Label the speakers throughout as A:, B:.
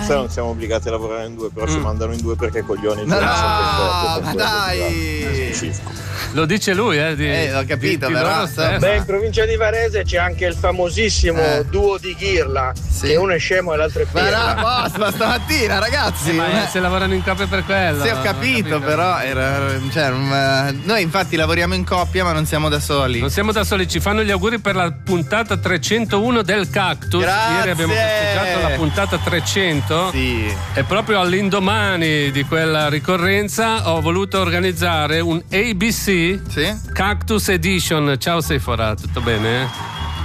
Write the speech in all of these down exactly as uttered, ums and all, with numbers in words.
A: realtà non siamo obbligati a lavorare in due, però mm. ci mandano in due perché coglioni.
B: No, no ma dai!
C: Lo dice lui, eh? Di,
B: eh ho capito,
C: di,
B: però.
C: Di
D: Beh, in provincia di Varese c'è anche il famosissimo eh. duo di Ghirla, sì. che uno è scemo e l'altro è pirla.
B: Ma no, ma stamattina, ragazzi.
C: Eh, ma se lavorano in coppia per quello.
B: Sì, ho capito, ho capito. però era, cioè, um, noi infatti lavoriamo in coppia, ma non siamo da soli.
C: Non siamo da soli, ci fanno gli auguri per la puntata trecentouno del Cactus.
B: Grazie.
C: Ieri abbiamo festeggiato la puntata trecento.
B: Sì.
C: E proprio all'indomani di quella ricorrenza ho voluto organizzare un A B C
B: sì?
C: Cactus Edition. Ciao Sephora, tutto bene?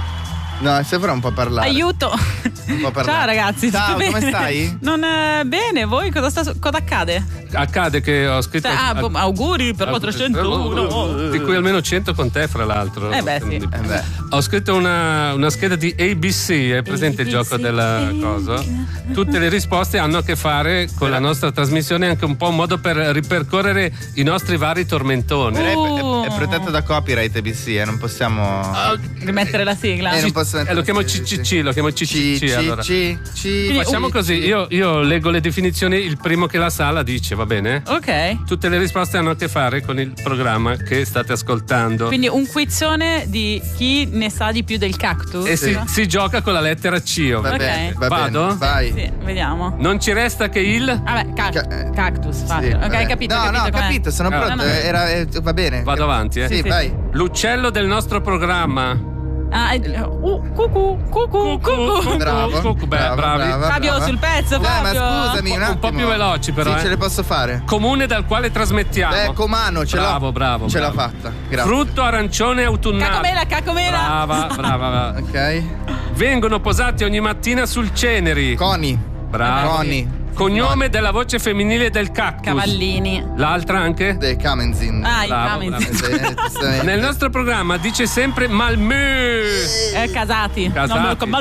B: No, Sephora un po' parlare.
E: Aiuto.
B: Un po' parlare.
E: Ciao ragazzi,
B: ciao,
E: come
B: bene? stai?
E: Non è bene, voi cosa, sta, cosa accade?
C: Accade che ho scritto
E: cioè, ah, auguri per la trecentouno,
C: di cui almeno cento con te, fra l'altro.
E: Eh beh, sì.
B: Eh beh.
C: Ho scritto una, una scheda di A B C, è presente il gioco della cosa? Tutte le risposte hanno a che fare con la nostra trasmissione, anche un po' un modo per ripercorrere i nostri vari tormentoni.
B: Uh. È, è, è protetto da copyright A B C, eh, non possiamo
E: uh, rimettere la sigla.
B: Eh, non posso
C: eh, lo chiamo C C C, lo chiamo C C C. Allora.
B: C C C.
C: Facciamo così, io, io leggo le definizioni, il primo che la sa la dice, va bene?
E: Ok.
C: Tutte le risposte hanno a che fare con il programma che state ascoltando.
E: Quindi un quizzone di chi ne sa di più del cactus.
C: E si, si gioca con la lettera C, ovviamente.
E: Ok.
B: Va
C: Vado?
B: bene, vai.
E: Sì, vediamo.
C: Non ci resta che il
E: Vabbè, ca-
B: Ca-
E: cactus, facile.
B: Sì,
E: ok,
B: vabbè.
E: capito,
B: No,
E: capito
B: no, ho
E: com'è?
B: capito, sono
C: Ah,
B: pronto.
E: no, no.
B: Era, eh, va bene.
C: Vado avanti, eh.
B: Sì,
E: sì,
B: vai.
C: L'uccello del nostro programma.
E: Ah, eh, uh, cucù, cucù, cucù.
B: Bravo,
C: Cucù, beh,
B: brava,
C: bravi.
B: brava,
E: Fabio
B: brava.
E: sul pezzo,
B: Eh,
E: Fabio.
B: ma scusami un attimo.
C: Un po' più veloci però,
B: Sì,
C: eh.
B: ce le posso fare.
C: Comune dal quale trasmettiamo.
B: Beh, Comano, ce l'ho.
C: Bravo, bravo.
B: Ce l'ho
C: bravo.
B: fatta. Grazie.
C: Frutto arancione autunnale.
E: Cacomela, cacomela.
C: Brava, brava, brava.
B: Ok.
C: Vengono posati ogni mattina sul Ceneri.
B: Coni.
C: Bravo.
B: Coni.
C: Cognome della voce femminile del cactus.
E: Cavallini.
C: L'altra anche?
B: De Kamenzin.
E: Ah, i
C: Bravo,
E: Kamenzin.
C: Nel nostro programma dice sempre Malmö.
E: Eh, casati.
C: Casati.
E: No,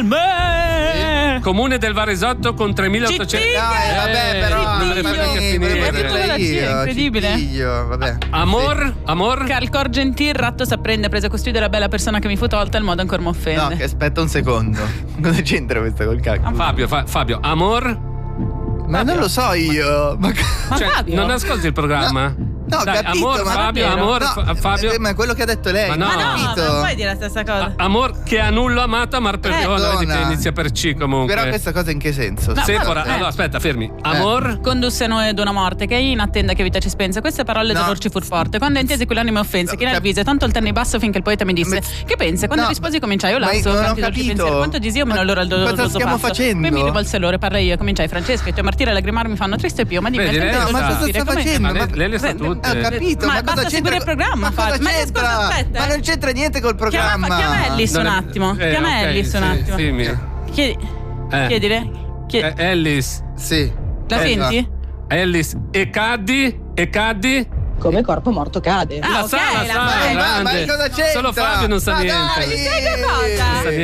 E: Malmö.
C: Comune del Varesotto con tremilaottocento.
B: Dai, vabbè, però
C: non me ne frega che finire.
E: dirla io, incredibile.
B: Io, vabbè.
C: Amor? Amor?
E: Che al cor gentil ratto s'apprende, preso costui della bella persona che mi fu tolta, il modo ancora
B: No,
E: m'offende.
B: che aspetta un secondo. Cosa c'entra questo col cactus?
C: Fabio, fa- Fabio, amor?
B: Ma non lo so io. Ma,
E: Ma
C: Cioè,
E: Fabio?
C: non ascolti il programma?
B: no, ho
C: Dai,
B: capito,
C: amor,
B: ma
C: Fabio,
E: davvero?
C: amor,
B: no,
C: Fa- Fabio.
B: eh, Ma è quello che ha detto lei.
C: Ma no.
E: Ma no,
B: capito?
E: non puoi dire la stessa cosa.
C: Amor che a nullo amato, amar per
E: Eh,
C: viola, vedi
B: donna.
C: che inizia per C comunque.
B: Però questa cosa in che senso?
E: No,
C: Sephora,
E: vabbè.
C: allora aspetta, fermi. Amor?
E: Condusse noi ad una morte che in attenda che vita ci spense. Queste parole
B: No.
E: dolor ci fur forte. Quando intesi quell'anime offense,
B: No,
E: chi nel
B: cap-
E: vise, tanto il tenni basso finché il poeta mi disse:
B: Ma-
E: che pensi? Quando
B: No,
E: risposi cominciai io
B: ma
E: lasso.
B: non ho
E: tanti dolci
B: capito.
E: pensieri. Quanto disi io meno
B: Ma
E: allora il doloroso
B: cosa stiamo
E: passo.
B: facendo?
E: Poi mi rivolse l'ore, parlai io, cominciai Francesca, i tuoi martiri a lagrimar mi fanno triste e pio. Ma dimmi,
C: Vedi,
E: al
C: lei
E: tempo
C: sa.
E: del
B: Ma cosa
E: sospiro,
B: sta
E: come-
B: facendo?
C: Ma lei,
B: Ma-
C: lei le sa
E: Beh,
C: tutte.
B: Ho capito,
E: Ma
B: ma,
E: basta
B: cosa
E: seguire
B: c'entra?
E: il programma,
B: Ma cosa
E: Fabio. Ma
B: c'entra?
E: ascolta, aspetta,
B: Ma
E: eh.
B: non c'entra niente col programma.
E: Chiama, chiama Ellis un
C: Non è-
E: attimo.
C: eh,
E: Chiama
C: ok,
E: Ellis un
C: sì,
E: attimo.
C: sì, mi-
E: Chiedi,
C: Eh.
E: chiedile. Chiedi-
C: Eh, Ellis.
B: Sì.
E: La
B: Eh,
E: senti?
C: Ellis. E Caddi? E Caddi?
F: Come corpo morto cade.
E: Ah,
C: la
E: ok,
C: sa, la
E: la
C: sa,
E: fai.
B: Ma, ma
C: grande.
B: cosa c'entra?
C: Solo Fabio non sa
B: Ma
C: niente.
B: dai!
E: Sai che cosa?
C: Non sa